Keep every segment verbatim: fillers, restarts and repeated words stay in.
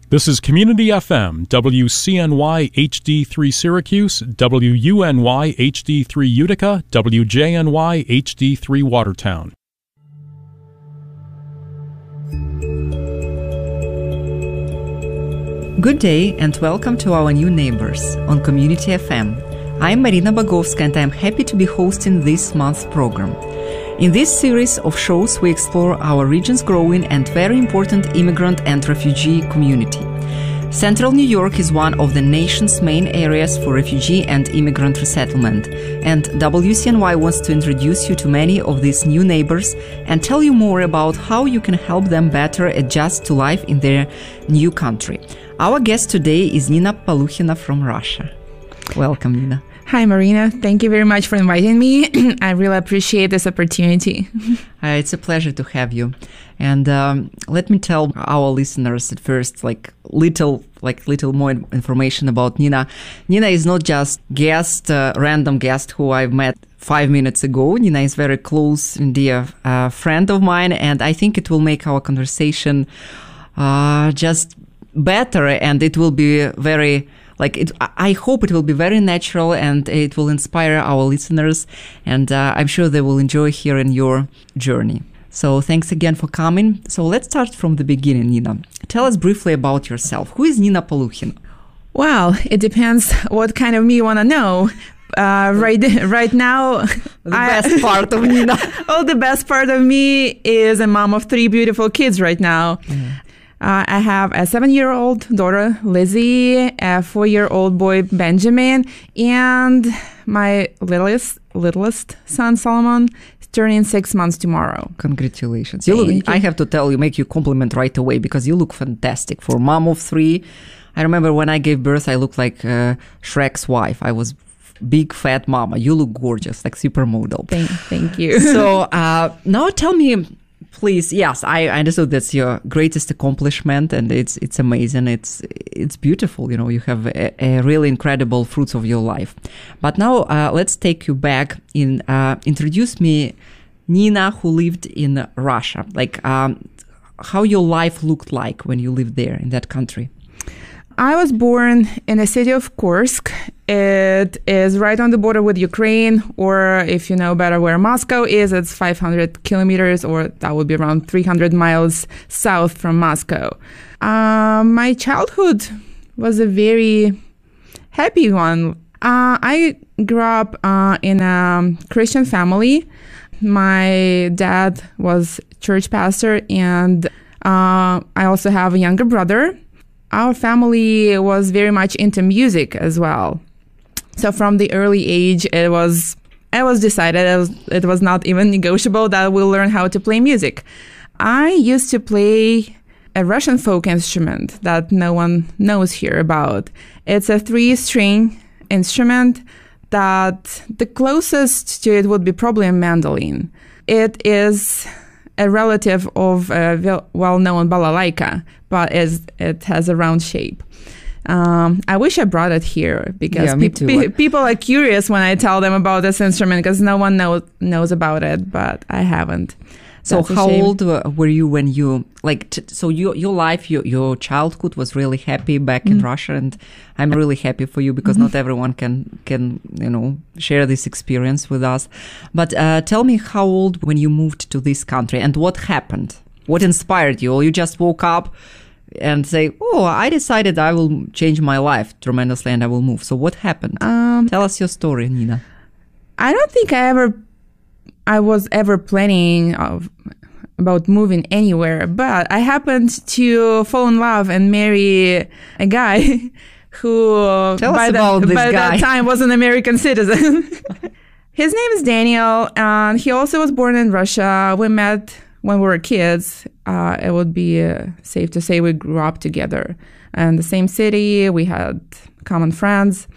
This is Community F M, W C N Y H D three Syracuse, W U N Y H D three Utica, W J N Y H D three Watertown. Good day and welcome to our new neighbors on Community F M. I'm Marina Bogovska and I'm happy to be hosting this month's program. In this series of shows, we explore our region's growing and very important immigrant and refugee community. Central New York is one of the nation's main areas for refugee and immigrant resettlement, and W C N Y wants to introduce you to many of these new neighbors and tell you more about how you can help them better adjust to life in their new country. Our guest today is Nina Palukhina from Russia. Welcome, Nina. Hi, Marina. Thank you very much for inviting me. I really appreciate this opportunity. Uh, it's a pleasure to have you. And um, let me tell our listeners at first, like little, like little more information about Nina. Nina is not just guest, uh, random guest who I've met five minutes ago. Nina is very close and dear uh, friend of mine, and I think it will make our conversation uh, just better, and it will be very. Like it, I hope it will be very natural and it will inspire our listeners, and uh, I'm sure they will enjoy hearing your journey. So thanks again for coming. So let's start from the beginning, Nina. Tell us briefly about yourself. Who is Nina Palukhina? Well, it depends what kind of me you want to know. Uh, right, right now, the I, best part of Nina. Oh, the best part of me is a mom of three beautiful kids right now. Yeah. Uh, I have a seven-year-old daughter, Lizzie, a four-year-old boy, Benjamin, and my littlest littlest son, Solomon, is turning six months tomorrow. Congratulations. You look, you. I have to tell you, make you compliment right away because you look fantastic. For mom of three, I remember when I gave birth, I looked like uh, Shrek's wife. I was big, fat mama. You look gorgeous, like supermodel. Thank, thank you. So uh, now tell me, please, yes, I understood that's your greatest accomplishment, and it's it's amazing. It's it's beautiful. You know, you have a, a really incredible fruits of your life. But now uh, let's take you back. In uh, introduce me, Nina, who lived in Russia. Like um, how your life looked like when you lived there in that country. I was born in the city of Kursk. It is right on the border with Ukraine, or if you know better where Moscow is, it's five hundred kilometers, or that would be around three hundred miles south from Moscow. Uh, my childhood was a very happy one. Uh, I grew up uh, in a Christian family. My dad was church pastor, and uh, I also have a younger brother. Our family was very much into music as well. So from the early age, it was it was decided, it was, it was not even negotiable that we'll learn how to play music. I used to play a Russian folk instrument that no one knows here about. It's a three-string instrument that the closest to it would be probably a mandolin. It is a relative of a well-known balalaika, but is, it has a round shape. Um, I wish I brought it here because yeah, pe- pe- people are curious when I tell them about this instrument because no one know- knows about it, but I haven't. So That's how old were you when you, like, t- so your your life, your, your childhood was really happy back mm-hmm. in Russia, and I'm really happy for you because mm-hmm. not everyone can, can, you know, share this experience with us. But uh, tell me how old when you moved to this country and what happened? What inspired you? Or you just woke up and say, oh, I decided I will change my life tremendously and I will move. So what happened? Um, Tell us your story, Nina. I don't think I ever... I was ever planning of, about moving anywhere, but I happened to fall in love and marry a guy who Tell by, us the, about this by guy. that time was an American citizen. His name is Daniel, and he also was born in Russia. We met when we were kids. Uh, it would be uh, safe to say we grew up together in the same city. We had common friends.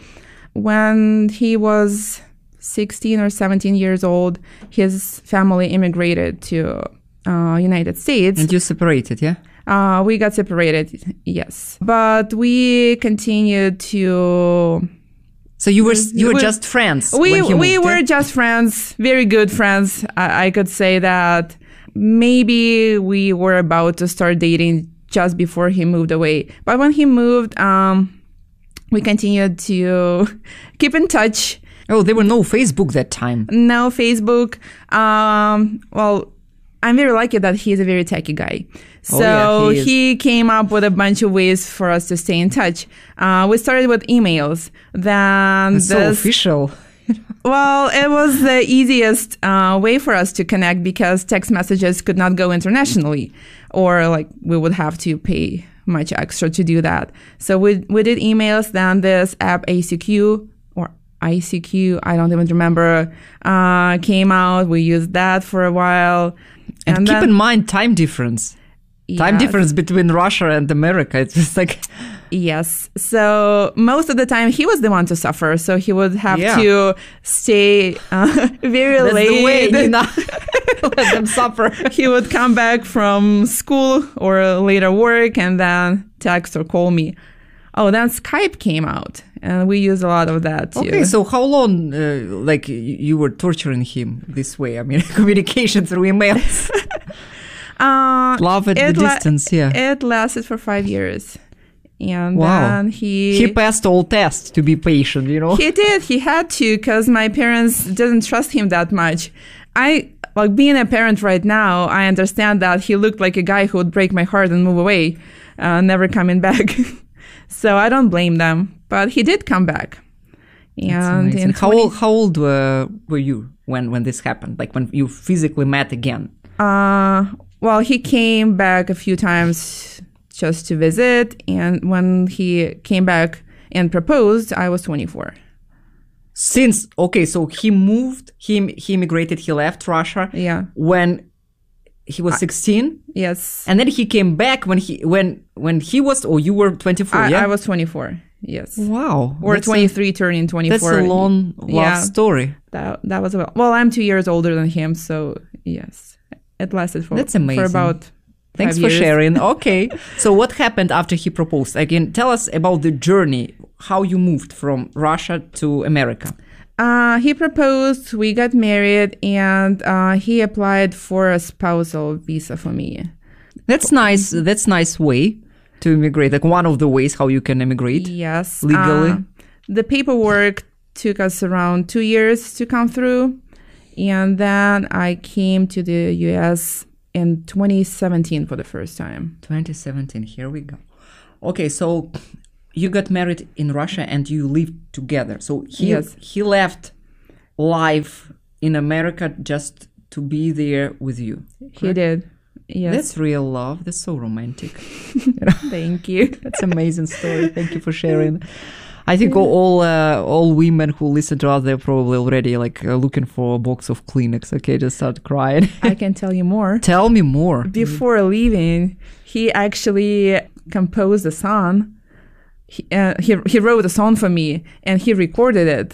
When he was sixteen or seventeen years old, his family immigrated to uh, United States. And you separated, yeah? Uh, we got separated, yes. But we continued to... So you were you were we, just friends We when he we moved, were yeah? just friends, very good friends. I, I could say that maybe we were about to start dating just before he moved away. But when he moved, um, we continued to keep in touch. Oh, there were no Facebook that time. No Facebook. Um, well, I'm very lucky that he's a very techy guy. So oh, yeah, he, he came up with a bunch of ways for us to stay in touch. Uh, we started with emails. Then That's so this, official. Well, it was the easiest uh, way for us to connect because text messages could not go internationally, or like we would have to pay much extra to do that. So we we did emails. Then this app A C Q or I C Q, I don't even remember, uh, came out. We used that for a while. And, and keep then, in mind time difference. Time yes. difference between Russia and America. It's just like... Yes. So most of the time he was the one to suffer. So he would have Yeah. to stay uh, very That's late. the way, Nina. Let them suffer. He would come back from school or later work and then text or call me. Oh, then Skype came out and we use a lot of that too. Okay, so how long, uh, like, y- you were torturing him this way? I mean, communication through emails. uh, Love at the it la- distance, yeah. It lasted for five years. And Wow. then he... He passed all tests to be patient, you know? He did. He had to because my parents didn't trust him that much. I, like being a parent right now, I understand that he looked like a guy who would break my heart and move away, uh, never coming back. So I don't blame them. But he did come back. That's And amazing. in how twenty old, how old uh, were you when, when this happened? Like when you physically met again? Uh, well, he came back a few times just to visit. And when he came back and proposed, I was twenty-four. Since, okay, so he moved, he, he immigrated, he left Russia Yeah. when he was sixteen, Yes. and then he came back when he when when he was, or you were twenty-four, I, yeah? I was twenty-four. Yes. Wow. Or that's a- twenty-three turning twenty-four. That's a long love Yeah. story. That that was about. Well, I'm two years older than him, so yes, it lasted for That's amazing. for about. Thanks five for years. sharing. Okay. So what happened after he proposed? Again, tell us about the journey, how you moved from Russia to America. Uh, he proposed. We got married, and uh, he applied for a spousal visa for me. That's nice. That's nice way to immigrate. Like one of the ways how you can immigrate. Yes, Legally? Uh, the paperwork took us around two years to come through, and then I came to the U S in twenty seventeen for the first time. twenty seventeen. Here we go. Okay, so you got married in Russia and you lived together. So he Yes. he left life in America just to be there with you. He did. Yes. That's real love. That's so romantic. Thank you. That's an amazing story. Thank you for sharing. I think all all, uh, all women who listen to us, they're probably already like uh, looking for a box of Kleenex. Okay, just start crying. I can tell you more. Tell me more. Before leaving, he actually composed a song. He, uh, he he wrote a song for me, and he recorded it.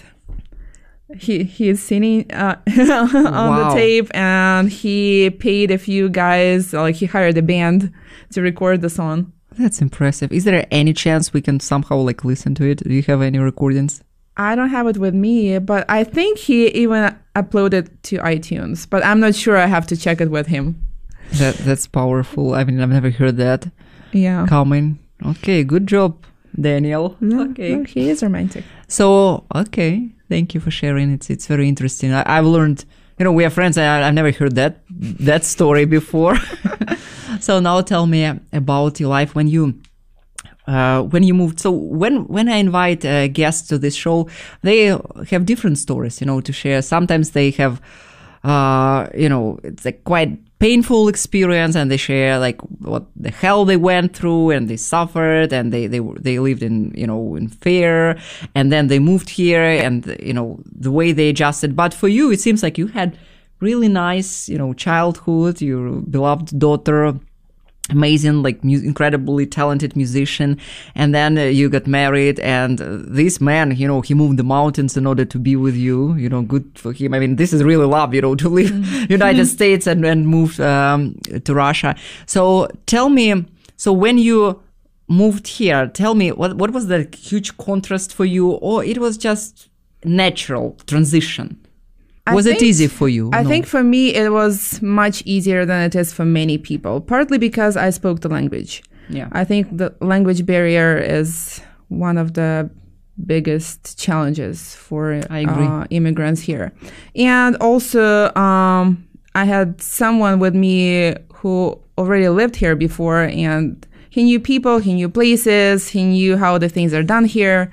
He he is singing uh, on Wow. the tape, and he paid a few guys, like he hired a band to record the song. That's impressive. Is there any chance we can somehow like listen to it? Do you have any recordings? I don't have it with me, but I think he even uploaded to iTunes. But I'm not sure. I have to check it with him. That that's powerful. I mean, I've never heard that Yeah. coming. Okay, good job, Daniel. No, okay. no, he is romantic. So, okay, thank you for sharing. It's it's very interesting. I, I've learned, you know, we are friends. I, I've never heard that that story before. So now tell me about your life when you uh, when you moved. So when when I invite uh, guests to this show, they have different stories, you know, to share. Sometimes they have, uh, you know, it's a quite painful experience, and they share like what the hell they went through, and they suffered, and they they they lived in, you know, in fear, and then they moved here, and you know the way they adjusted. But for you, it seems like you had really nice, you know, childhood. Your beloved daughter, amazing, like mu- incredibly talented musician, and then uh, you got married, and uh, this man, you know, he moved the mountains in order to be with you. You know, good for him. I mean, this is really love, you know, to leave mm. United States and and move um, to Russia. So tell me, so when you moved here, tell me what what was the huge contrast for you, or it was just natural transition? I Was think, it easy for you? I No. think for me it was much easier than it is for many people, partly because I spoke the language. Yeah. I think the language barrier is one of the biggest challenges for I agree. Uh, immigrants here. And also, um, I had someone with me who already lived here before, and he knew people, he knew places, he knew how the things are done here.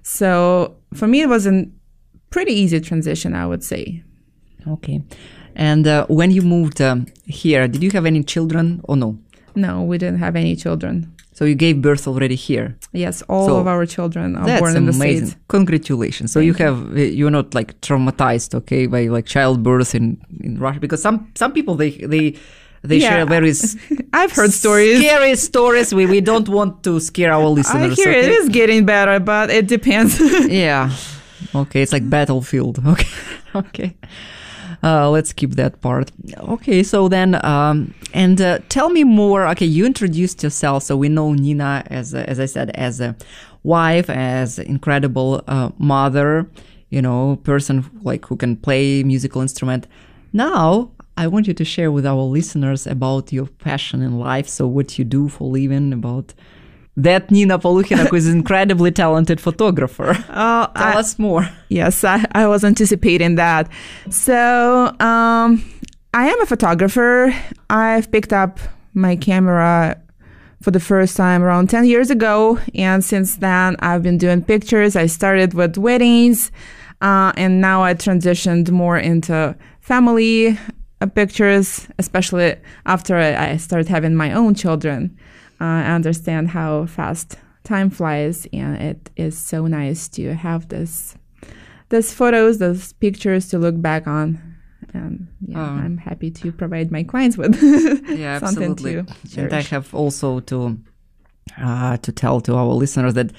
So for me, it was a pretty easy transition, I would say. Okay. And uh, when you moved um, here, did you have any children or no? No, we didn't have any children. So you gave birth already here. Yes, all So of our children are That's born in the amazing. States. Congratulations. So you have you're not like traumatized, okay, by like childbirth in, in Russia, because some some people they they they Yeah. share very s- I've heard stories. scary stories. We we don't want to scare our I listeners. hear okay? it is getting better, but it depends. Yeah. Okay, it's like battlefield. Okay. Okay. Uh, let's keep that part. Okay, so then, um, and uh, tell me more. Okay, you introduced yourself, so we know Nina as, a, as I said, as a wife, as an incredible uh, mother, you know, person like who can play musical instrument. Now, I want you to share with our listeners about your passion in life. So, what you do for living, about that Nina Polukhina, who is an incredibly talented photographer. Uh, Tell I- us more. Yes, I, I was anticipating that. So, um, I am a photographer. I've picked up my camera for the first time around ten years ago. And since then, I've been doing pictures. I started with weddings, uh, and now I transitioned more into family uh, pictures, especially after I, I started having my own children. Uh, I understand how fast time flies, and it is so nice to have this. Those photos, those pictures to look back on. And yeah, Oh. I'm happy to provide my clients with Yeah, something absolutely. to And I cherish. have also to uh, to tell to our listeners that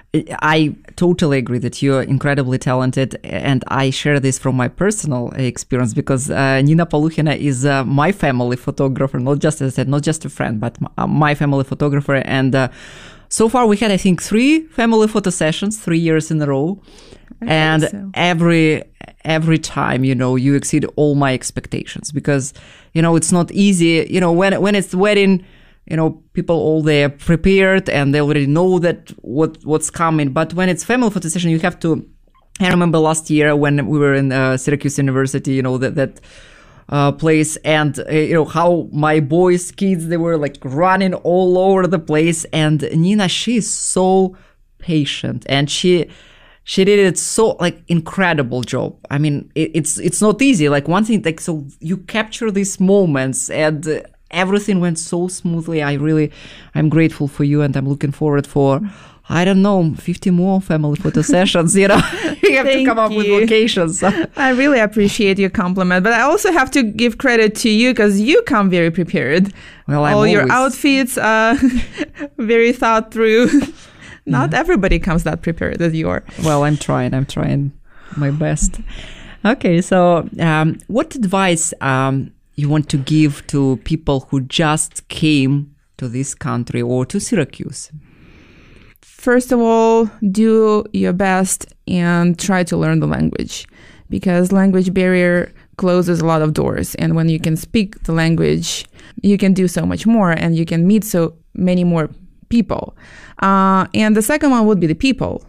I totally agree that you're incredibly talented, and I share this from my personal experience because uh, Nina Polukhina is uh, my family photographer, not just, as I said, not just a friend, but m- uh, my family photographer. And uh, so far we had, I think, three family photo sessions, three years in a row. I think And so. every every time, you know, you exceed all my expectations because, you know, it's not easy. You know, when when it's the wedding, you know, people all there prepared and they already know that what what's coming. But when it's family photo session, you have to. I remember last year when we were in uh, Syracuse University, you know, that that uh, place, and uh, you know how my boys' kids, they were like running all over the place, and Nina, she's so patient, and she. She did it so like incredible job. I mean, it, it's it's not easy. Like one thing, like so you capture these moments, and uh, everything went so smoothly. I really, I'm grateful for you, and I'm looking forward for, I don't know, fifty more family photo sessions. You know, you have to Thank come up with you. locations. I really appreciate your compliment, but I also have to give credit to you because you come very prepared. Well, I'm All your always- outfits are very thought through. Not everybody comes that prepared as you are. Well, I'm trying. I'm trying my best. Okay, so um, what advice um, you want to give to people who just came to this country or to Syracuse? First of all, do your best and try to learn the language because language barrier closes a lot of doors. And when you can speak the language, you can do so much more and you can meet so many more people. Uh, and the second one would be the people.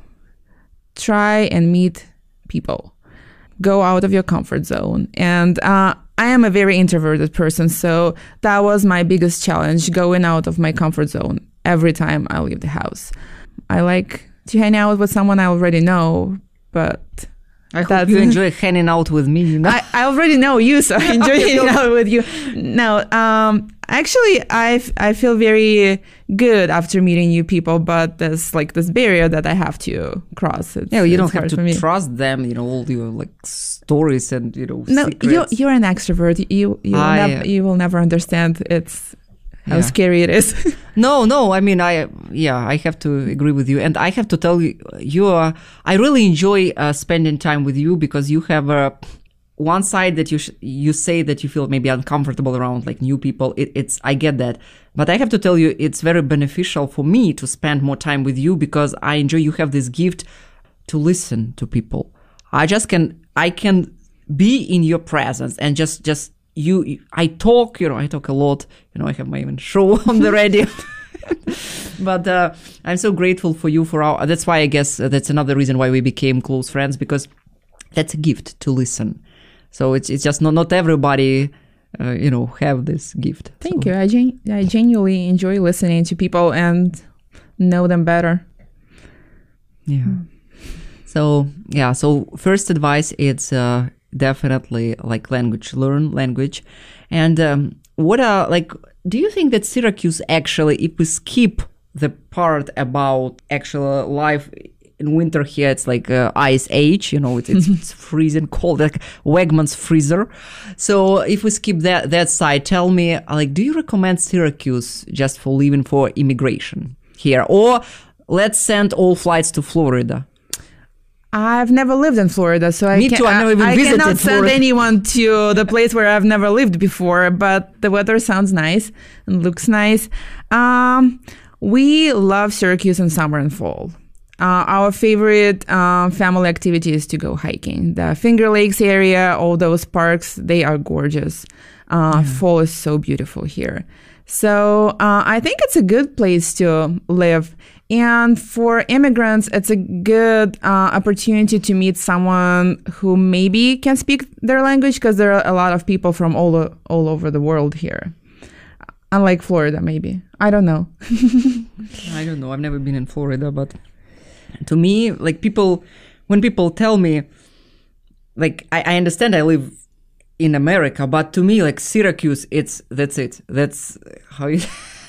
Try and meet people. Go out of your comfort zone. And uh, I am a very introverted person, so that was my biggest challenge, going out of my comfort zone every time I leave the house. I like to hang out with someone I already know, but I hope That's- you enjoy hanging out with me. You know? I, I already know you, so I enjoy Okay, hanging good. out with you. No, um, actually, I, f- I feel very good after meeting new people, but there's like this barrier that I have to cross. It's, yeah, you don't it's have hard for to me. trust them. You know, all your like stories and you know No, secrets. you you're an extrovert. You you will, I, nev- uh, you will never understand it's how Yeah. scary it is. No, no. I mean, I yeah, I have to agree with you, and I have to tell you, you are. I really enjoy uh, spending time with you because you have uh, one side that you sh- you say that you feel maybe uncomfortable around like new people. It, it's I get that, but I have to tell you, it's very beneficial for me to spend more time with you because I enjoy. You have this gift to listen to people. I just can I can be in your presence and just just. You, I talk, you know, I talk a lot. You know, I have my own show on the radio. But uh, I'm so grateful for you for our. That's why I guess uh, that's another reason why we became close friends, because that's a gift to listen. So it's it's just not not everybody, uh, you know, have this gift. Thank so. you. I gen- I genuinely enjoy listening to people and know them better. Yeah. Mm. So yeah. So first advice, it's uh, definitely like language. Learn language, and um, what are like. Do you think that Syracuse actually, if we skip the part about actual life in winter here, it's like uh, ice age, you know, it's, it's, it's freezing cold, like Wegmans freezer. So if we skip that that side, tell me, like, do you recommend Syracuse just for living for immigration here, or let's send all flights to Florida? I've never lived in Florida, so I, Me can, too, I've never even I, I visited cannot send Florida. anyone to the place where I've never lived before, but the weather sounds nice and looks nice. Um, we love Syracuse in summer and fall. Uh, our favorite uh, family activity is to go hiking. The Finger Lakes area, all those parks, they are gorgeous. Uh, yeah. Fall is so beautiful here. So uh, I think it's a good place to live. And for immigrants, it's a good uh, opportunity to meet someone who maybe can speak their language, because there are a lot of people from all o- all over the world here. Unlike Florida, maybe. I don't know. I don't know. I've never been in Florida, but to me, like people, when people tell me, like I, I understand I live in America, but to me, like Syracuse, it's that's it. That's how you.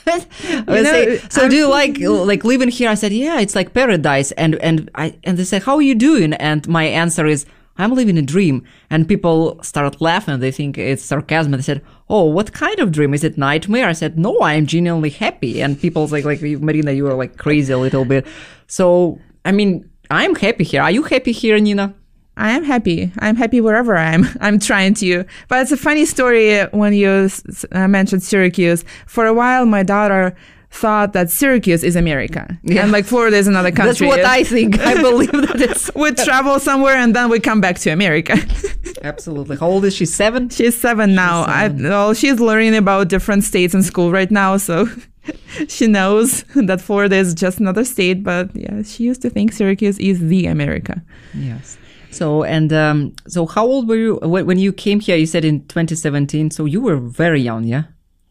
I You know, say, so I'm, do you like like living here? I said, yeah, it's like paradise. And and I and they say, how are you doing? And my answer is, I'm living a dream. And people start laughing. They think it's sarcasm. They said, oh, what kind of dream? Is it nightmare? I said, no, I'm genuinely happy. And people's like, like Marina, you are like crazy a little bit. So I mean, I'm happy here. Are you happy here, Nina? I am happy. I'm happy wherever I am. I'm trying to. But it's a funny story when you uh, mentioned Syracuse. For a while, my daughter thought that Syracuse is America. Yeah. And like Florida is another country. That's what I think. I believe that it's... we travel somewhere and then we come back to America. Absolutely. How old is she? Seven? She's seven now. She's, seven. I, well, she's learning about different states in school right now. So she knows that Florida is just another state. But yeah, she used to think Syracuse is the America. Yes. So, and um, so how old were you when you came here? You said in twenty seventeen. So you were very young, yeah?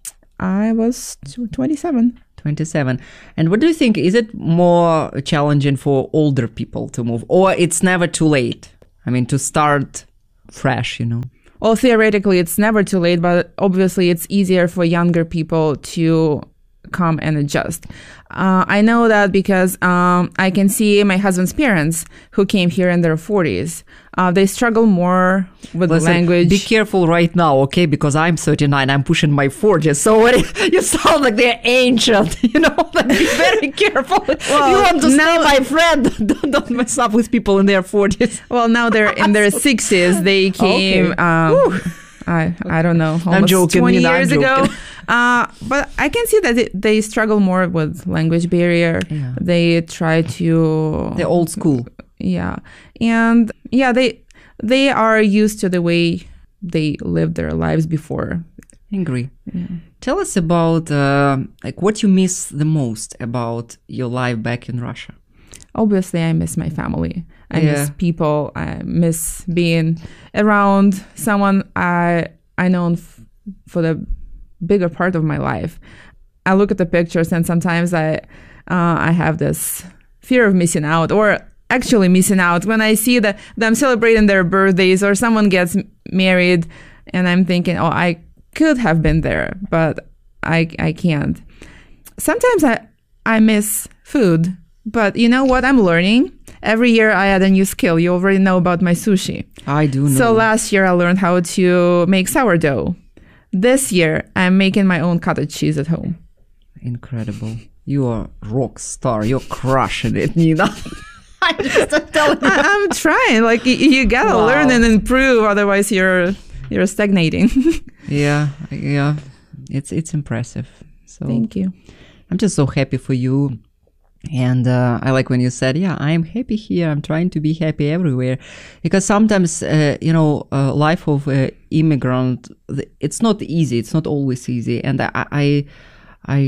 I was twenty-seven. twenty-seven. And what do you think? Is it more challenging for older people to move? Or it's never too late? I mean, to start fresh, you know? Well, theoretically, it's never too late, but obviously it's easier for younger people to come and adjust. Uh, I know that because um, I can see my husband's parents who came here in their forties. Uh, they struggle more with Listen, language. Be careful right now, okay? Because I'm thirty-nine. I'm pushing my forties. So what, you sound like they're ancient, you know? Like, be very careful. Well, you want to now, stay my friend. don't, don't mess up with people in their forties. Well, now they're in their sixties. They came... Okay. Um, I I don't know, almost I'm joking, twenty Nina, years I'm ago. joking. Uh, but I can see that it, they struggle more with language barrier. Yeah. They try to... They're old school. Yeah. And yeah, they they are used to the way they lived their lives before. I agree. Yeah. Tell us about uh, like what you miss the most about your life back in Russia. Obviously, I miss my family. I yeah. miss people. I miss being around someone I I known f- for the bigger part of my life. I look at the pictures and sometimes I uh, I have this fear of missing out, or actually missing out when I see that them celebrating their birthdays or someone gets married, and I'm thinking, oh, I could have been there, but I I can't. Sometimes I I miss food. But you know what I'm learning? Every year I add a new skill. You already know about my sushi. I do know. So last year I learned how to make sourdough. This year I'm making my own cottage cheese at home. Incredible. You are a rock star. You're crushing it, Nina. I'm just telling you. I, I'm trying. Like you, you gotta wow. learn and improve, otherwise you're you're stagnating. yeah, yeah. It's it's impressive. So thank you. I'm just so happy for you. And uh, I like when you said, yeah, I'm happy here. I'm trying to be happy everywhere. Because sometimes, uh, you know, uh, life of uh, immigrant, it's not easy. It's not always easy. And I, I, I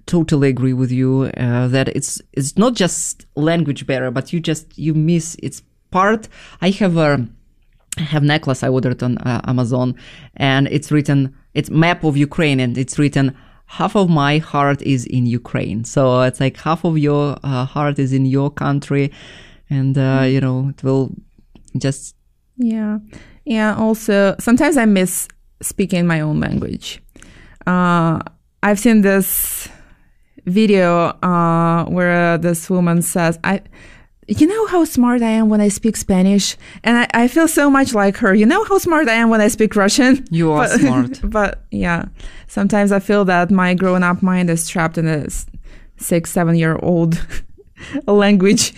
totally agree with you uh, that it's it's not just language barrier, but you just you miss its part. I have a I have necklace I ordered on uh, Amazon, and it's written it's map of Ukraine, and it's written half of my heart is in Ukraine. So it's like half of your uh, heart is in your country, and uh, you know it will just yeah yeah. Also, sometimes I miss speaking my own language. Uh, I've seen this video uh, where this woman says, "I, you know how smart I am when I speak Spanish, and I, I feel so much like her. You know how smart I am when I speak Russian. You are but, smart." But yeah, sometimes I feel that my grown-up mind is trapped in a six, seven-year-old language.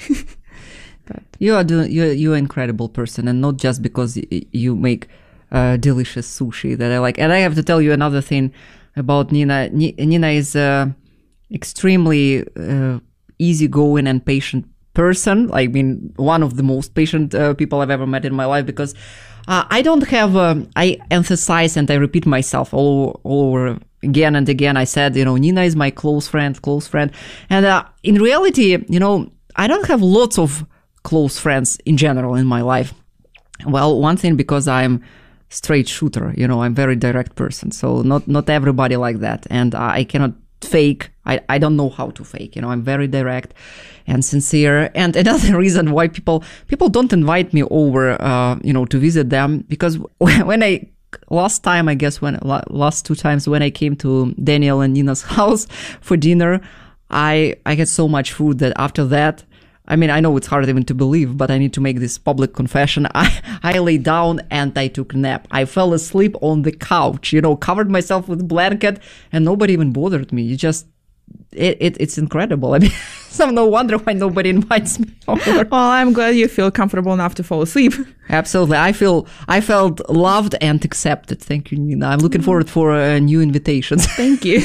But you are doing, you're you're an incredible person, and not just because y- you make uh, delicious sushi that I like. And I have to tell you another thing about Nina. N- Nina is uh, extremely uh, easygoing and patient person. I mean, one of the most patient uh, people I've ever met in my life, because uh, I don't have, um, I emphasize and I repeat myself all, all over again and again. I said, you know, Nina is my close friend, close friend. And uh, in reality, you know, I don't have lots of close friends in general in my life. Well, one thing, because I'm straight shooter, you know, I'm very direct person. So not, not everybody like that. And I cannot fake. I, I don't know how to fake, you know, I'm very direct and sincere. And another reason why people, people don't invite me over, uh, you know, to visit them, because when I, last time, I guess when, last two times when I came to Daniel and Nina's house for dinner, I, I had so much food that after that, I mean, I know it's hard even to believe, but I need to make this public confession. I, I lay down and I took a nap. I fell asleep on the couch, you know, covered myself with a blanket, and nobody even bothered me. You just, it, it it's incredible. I mean, so no wonder why nobody invites me over. Well, I'm glad you feel comfortable enough to fall asleep. Absolutely. I feel, I felt loved and accepted. Thank you, Nina. I'm looking forward for uh, new invitations. Thank you.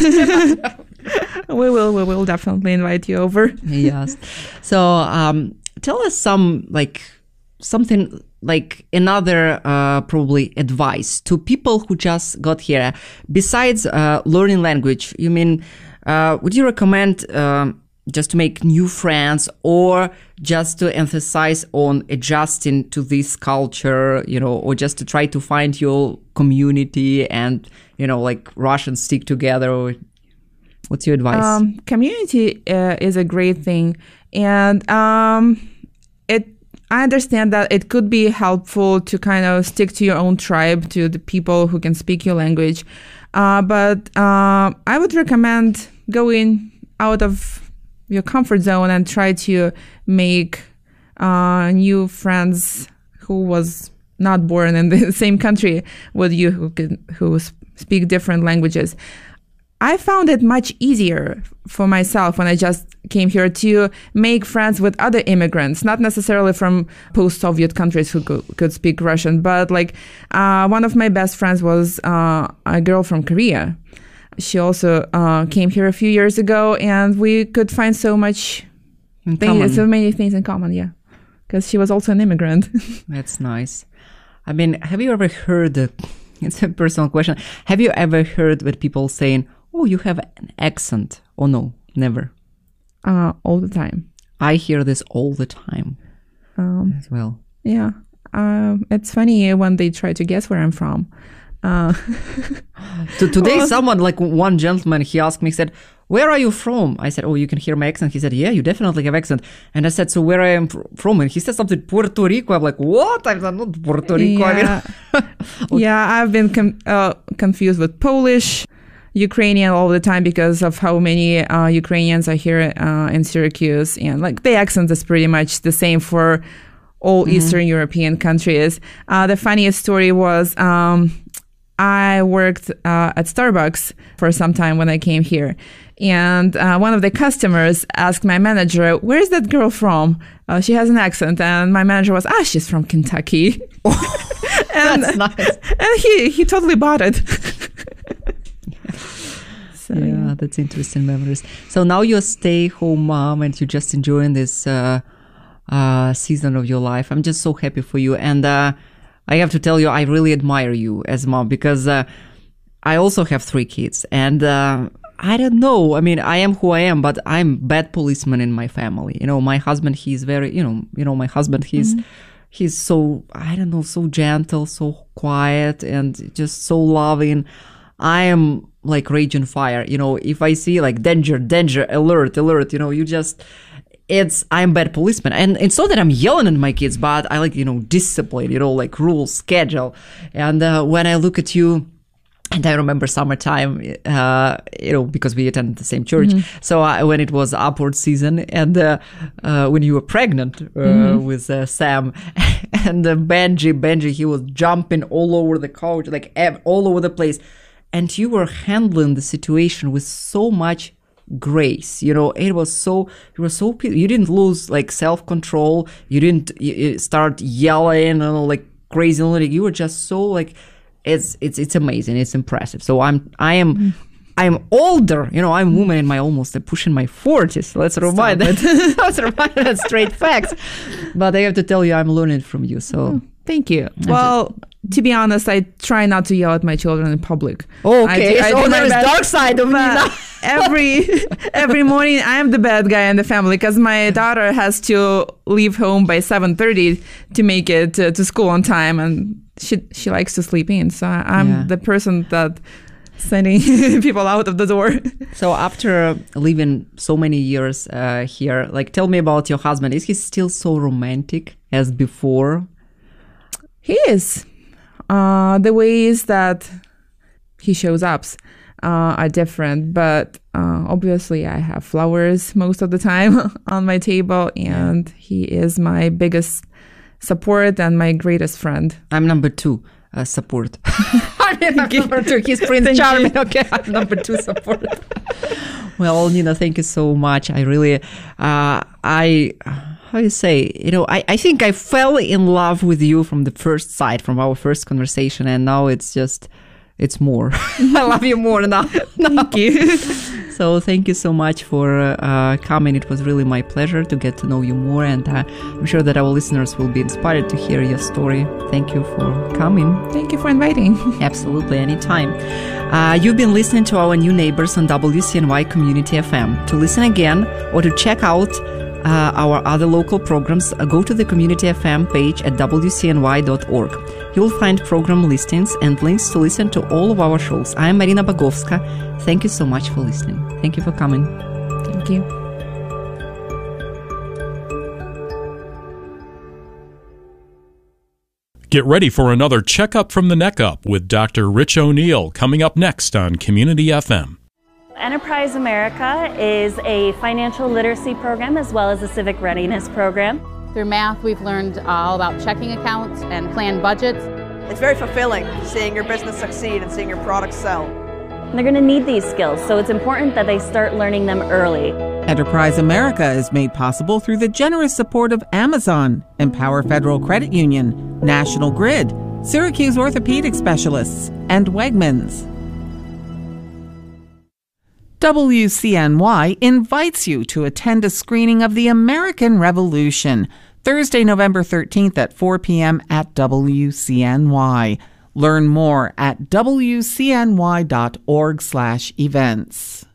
We will, we will definitely invite you over. Yes. So, um, tell us some, like, something like another, uh, probably advice to people who just got here. Besides, uh, learning language, you mean, uh, would you recommend, um, just to make new friends, or just to emphasize on adjusting to this culture, you know, or just to try to find your community and, you know, like Russians stick together? Or what's your advice? Um, community uh, is a great thing. And um, it, I understand that it could be helpful to kind of stick to your own tribe, to the people who can speak your language. Uh, but uh, I would recommend going out of your comfort zone and try to make uh, new friends who was not born in the same country with you, who can, who speak different languages. I found it much easier for myself when I just came here to make friends with other immigrants, not necessarily from post-Soviet countries who could, could speak Russian, but like uh, one of my best friends was uh, a girl from Korea. She also uh, came here a few years ago, and we could find so much, in thing, common. so many things in common, yeah, because she was also an immigrant. That's nice. I mean, have you ever heard, uh, it's a personal question, have you ever heard that people saying, oh, you have an accent? Oh, no, never. Uh, all the time. I hear this all the time Um, as well. yeah. Um, it's funny when they try to guess where I'm from. Uh, To, today, Oh. someone, like one gentleman, he asked me, he said, where are you from? I said, oh, you can hear my accent. He said, yeah, you definitely have accent. And I said, so where I am fr- from? And he said something, Puerto Rico. I'm like, what? I'm not Puerto Rico. Yeah, I mean, yeah, I've been com- uh, confused with Polish, Ukrainian all the time because of how many uh, Ukrainians are here uh, in Syracuse. And like the accent is pretty much the same for all Mm-hmm. Eastern European countries. Uh, the funniest story was um, I worked uh, at Starbucks for some time when I came here. And uh, one of the customers asked my manager, where's that girl from? Uh, she has an accent. And my manager was, ah, she's from Kentucky. and, That's nice. and he, he totally bought it. So, yeah, yeah. that's interesting memories. So now you're a stay-home mom and you're just enjoying this uh, uh, season of your life. I'm just so happy for you. And uh, I have to tell you, I really admire you as a mom, because uh, I also have three kids. And uh, I don't know. I mean, I am who I am, but I'm bad policeman in my family. You know, my husband, he's very, you know, you know, my husband, he's, mm-hmm. he's so, I don't know, so gentle, so quiet, and just so loving. I am like raging fire. You know, if I see like danger, danger, alert, alert, you know, you just, it's, I'm bad policeman. And it's not that I'm yelling at my kids, but I like, you know, discipline, you know, like rules, schedule. And uh, when I look at you, and I remember summertime, uh, you know, because we attended the same church. Mm-hmm. So uh, when it was upward season, and uh, uh, when you were pregnant uh, mm-hmm. with uh, Sam, and uh, Benji, Benji, he was jumping all over the couch, like ev- all over the place. And you were handling the situation with so much grace. You know, it was so, you were so, you didn't lose like self-control. You didn't you start yelling, you know, like crazy. Like, you were just so like, it's, it's, it's amazing. It's impressive. So I'm, I am, mm. I'm older, you know, I'm a woman in my almost, I'm pushing my forties. Let's remind that. Let's remind that straight facts. But I have to tell you, I'm learning from you. So oh, thank you. Well, to be honest, I try not to yell at my children in public. Oh, okay. I, I so there is dark side of me now. every every morning, I am the bad guy in the family because my daughter has to leave home by seven thirty to make it to, to school on time, and she she likes to sleep in. So I'm yeah. the person that sending people out of the door. So after living so many years uh, here, like, tell me about your husband. Is he still so romantic as before? He is. Uh, the ways that he shows up uh, are different, but uh, obviously I have flowers most of the time on my table, and yeah. he is my biggest support and my greatest friend. I'm number two, uh, support. I mean, I'm number two. He's Prince Charming. Okay, I'm number two, support. Well, Nina, thank you so much. I really, uh, I... how you say, you know, I, I think I fell in love with you from the first sight, from our first conversation, and now it's just, it's more. I love you more now. Thank you. So thank you so much for uh, coming. It was really my pleasure to get to know you more, and uh, I'm sure that our listeners will be inspired to hear your story. Thank you for coming. Thank you for inviting. Absolutely, anytime. Uh, you've been listening to our new neighbors on W C N Y Community F M. To listen again or to check out Uh, our other local programs, uh, go to the Community F M page at w c n y dot org. You will find program listings and links to listen to all of our shows. I am Marina Bagovska. Thank you so much for listening. Thank you for coming. Thank you. Get ready for another checkup from the neck up with Doctor Rich O'Neill coming up next on Community F M. Enterprise America is a financial literacy program as well as a civic readiness program. Through math, we've learned all about checking accounts and planned budgets. It's very fulfilling seeing your business succeed and seeing your products sell. And they're going to need these skills, so it's important that they start learning them early. Enterprise America is made possible through the generous support of Amazon, Empower Federal Credit Union, National Grid, Syracuse Orthopedic Specialists, and Wegmans. W C N Y invites you to attend a screening of The American Revolution, Thursday, November thirteenth at four p.m. at W C N Y. Learn more at w c n y dot org slash events.